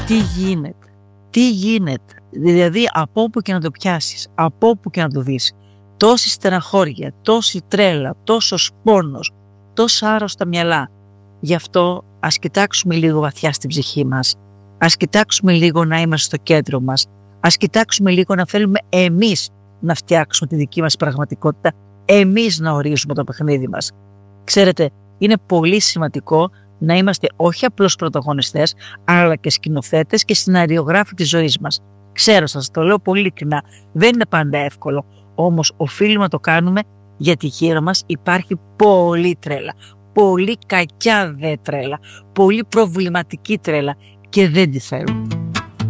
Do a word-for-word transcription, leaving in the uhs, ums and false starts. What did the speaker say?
Τι γίνεται, τι γίνεται, δηλαδή από όπου και να το πιάσεις, από όπου και να το δεις, τόση στεναχώρια, τόση τρέλα, τόσος πόνος, τόσα άρρωστα μυαλά. Γι' αυτό ας κοιτάξουμε λίγο βαθιά στην ψυχή μας, ας κοιτάξουμε λίγο να είμαστε στο κέντρο μας, ας κοιτάξουμε λίγο να θέλουμε εμείς να φτιάξουμε τη δική μας πραγματικότητα, εμείς να ορίζουμε το παιχνίδι μας. Ξέρετε, είναι πολύ σημαντικό να είμαστε όχι απλώς πρωταγωνιστές, αλλά και σκηνοθέτες και σεναριογράφοι της ζωής μας. Ξέρω, σας το λέω πολύ ειλικρινά, δεν είναι πάντα εύκολο, όμως οφείλουμε να το κάνουμε γιατί γύρω μας υπάρχει πολύ τρέλα, πολύ κακιά δε τρέλα, πολύ προβληματική τρέλα και δεν τη θέλουμε.